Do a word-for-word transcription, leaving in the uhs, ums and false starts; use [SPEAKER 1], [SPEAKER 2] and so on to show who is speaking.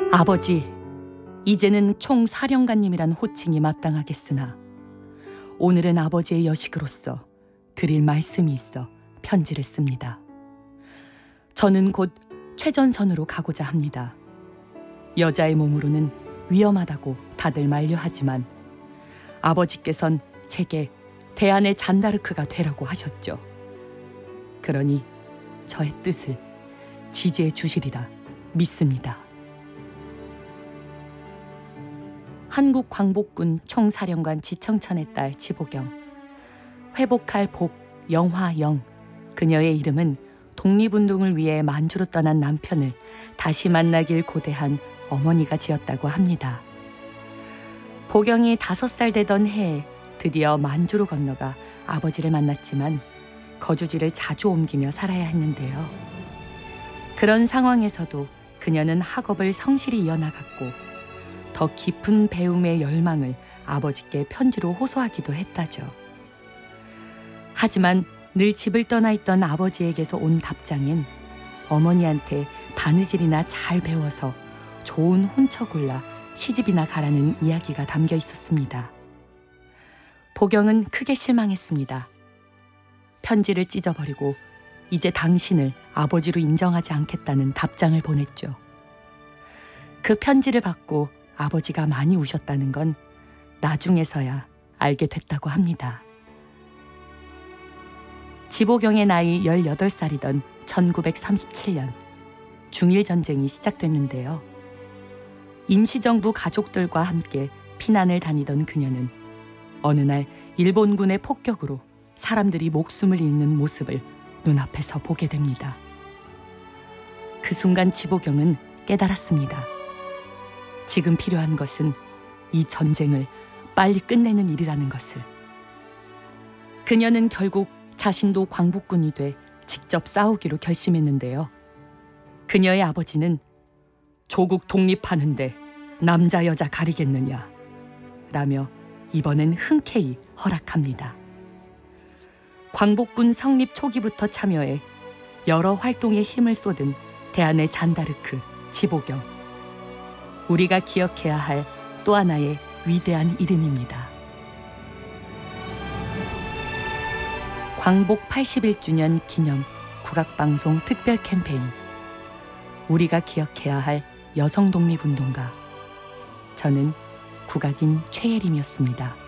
[SPEAKER 1] 아버지, 이제는 총사령관님이란 호칭이 마땅하겠으나 오늘은 아버지의 여식으로서 드릴 말씀이 있어 편지를 씁니다. 저는 곧 최전선으로 가고자 합니다. 여자의 몸으로는 위험하다고 다들 만류하지만 아버지께선 제게 대안의 잔다르크가 되라고 하셨죠. 그러니 저의 뜻을 지지해 주시리라 믿습니다. 한국 광복군 총사령관 지청천의 딸 지보경. 회복할 복 영화영. 그녀의 이름은 독립운동을 위해 만주로 떠난 남편을 다시 만나길 고대한 어머니가 지었다고 합니다. 보경이 다섯 살 되던 해에 드디어 만주로 건너가 아버지를 만났지만 거주지를 자주 옮기며 살아야 했는데요. 그런 상황에서도 그녀는 학업을 성실히 이어나갔고 더 깊은 배움의 열망을 아버지께 편지로 호소하기도 했다죠. 하지만 늘 집을 떠나 있던 아버지에게서 온 답장엔 어머니한테 바느질이나 잘 배워서 좋은 혼처 골라 시집이나 가라는 이야기가 담겨 있었습니다. 보경은 크게 실망했습니다. 편지를 찢어버리고 이제 당신을 아버지로 인정하지 않겠다는 답장을 보냈죠. 그 편지를 받고 아버지가 많이 우셨다는 건 나중에서야 알게 됐다고 합니다. 지보경의 나이 열여덟 살이던 천구백삼십칠 년 중일 전쟁이 시작됐는데요. 임시정부 가족들과 함께 피난을 다니던 그녀는 어느 날 일본군의 폭격으로 사람들이 목숨을 잃는 모습을 눈앞에서 보게 됩니다. 그 순간 지보경은 깨달았습니다. 지금 필요한 것은 이 전쟁을 빨리 끝내는 일이라는 것을. 그녀는 결국 자신도 광복군이 돼 직접 싸우기로 결심했는데요. 그녀의 아버지는 조국 독립하는데 남자 여자 가리겠느냐 라며 이번엔 흔쾌히 허락합니다. 광복군 성립 초기부터 참여해 여러 활동에 힘을 쏟은 대한의 잔다르크 지보경. 우리가 기억해야 할 또 하나의 위대한 이름입니다. 광복 팔십일 주년 기념 국악방송 특별 캠페인 우리가 기억해야 할 여성 독립운동가. 저는 국악인 최예림이었습니다.